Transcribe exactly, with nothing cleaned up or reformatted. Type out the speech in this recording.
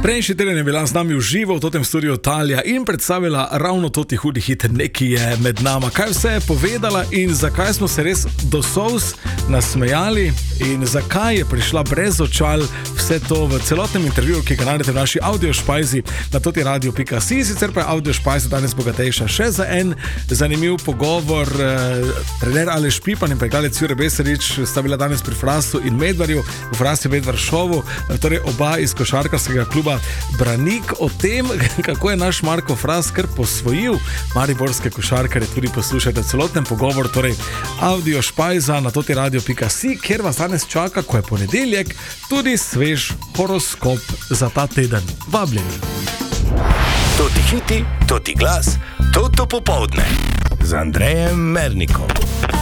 Prejšnji teden je bila z nami v živo v tem studiu Talija in predstavila ravno toti hudi hit Nekaj je med nama. Kaj vse je povedala in zakaj smo se res do solz nasmejali in zakaj je prišla brez očal, vse to v celotnem intervjuju, ki ga najdete v naši audio špajzi na toti radio pika si. Sicer pa je audio špajza danes bogatejša še za en zanimiv pogovor. Trener Aleš Pipan in pregledalec Jure Besarič sta bila danes pri Frasu in Medvarju, v Frasi Medvar šovu, torej oba iz košarkarskega kluba Branik. O tem, kako je naš Marko Fras kar posvojil mariborske košarkarje, tudi poslušajte celoten pogovor, torej audio špajza na toti radio pika si, kjer vas danes čaka, ko je ponedeljek, tudi svež horoskop za ta teden. Vabljeni. Toti hiti, toti glas, toto popoldne z Andrejem Mernikom.